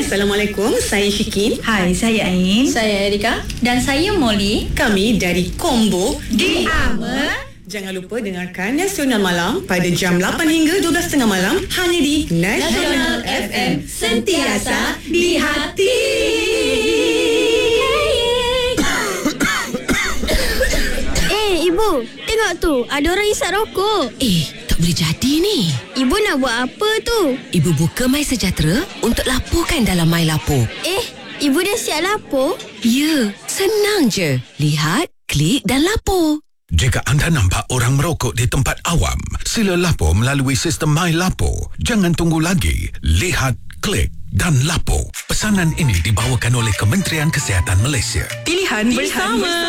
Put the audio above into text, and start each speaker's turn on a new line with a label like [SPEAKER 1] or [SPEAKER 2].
[SPEAKER 1] Assalamualaikum, saya Syikin.
[SPEAKER 2] Hai, saya Ain.
[SPEAKER 3] Saya Erika.
[SPEAKER 2] Dan saya Molly.
[SPEAKER 1] Kami dari Combo
[SPEAKER 2] Diama.
[SPEAKER 1] Jangan lupa dengarkan Nasional Malam pada jam 8 hingga 12.30 malam hanya di Nasional FM, sentiasa di hati.
[SPEAKER 4] Ibu, tengok tu, ada orang isap rokok.
[SPEAKER 5] Tak boleh jadi ni.
[SPEAKER 4] Ibu nak buat apa tu?
[SPEAKER 5] Ibu buka My Sejahtera untuk laporkan dalam My Lapor.
[SPEAKER 4] Ibu dah siap lapor?
[SPEAKER 5] Ya, senang je. Lihat, klik dan lapor.
[SPEAKER 6] Jika anda nampak orang merokok di tempat awam, sila lapor melalui sistem My Lapor. Jangan tunggu lagi. Lihat, klik dan lapor. Pesanan ini dibawakan oleh Kementerian Kesihatan Malaysia.
[SPEAKER 1] Pilihan bersama.